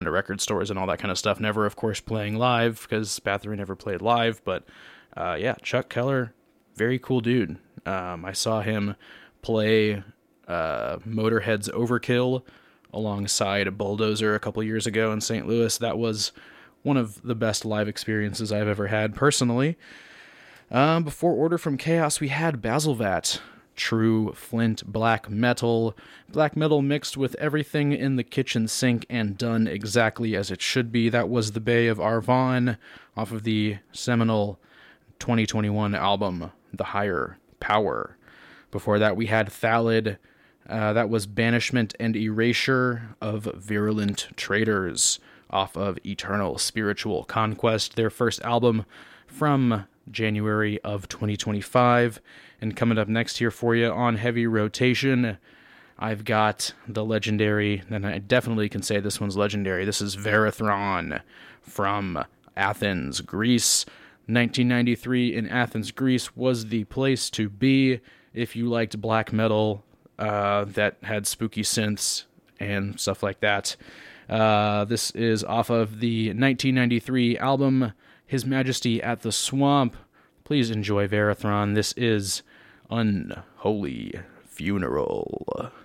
to record stores and all that kind of stuff. Never, of course, playing live because Bathory never played live. But yeah, Chuck Keller, very cool dude. I saw him play Motorhead's Overkill alongside Bulldozer a couple years ago in St. Louis. That was one of the best live experiences I've ever had personally. Before Order from Chaos, we had Basilvat, true Flint black metal mixed with everything in the kitchen sink and done exactly as it should be. That was The Bay of Arvon off of the seminal 2021 album, The Higher Power. Before that, we had Thalid. That was Banishment and Erasure of Virulent Traitors off of Eternal Spiritual Conquest, their first album from January of 2025. And coming up next here for you on heavy rotation, I've got the legendary, and I definitely can say this one's legendary. This is Varathron from Athens, Greece. 1993 in Athens, Greece was the place to be if you liked black metal that had spooky synths and stuff like that. This is off of the 1993 album, His Majesty at the Swamp. Please enjoy Varathron. This is Unholy Funeral.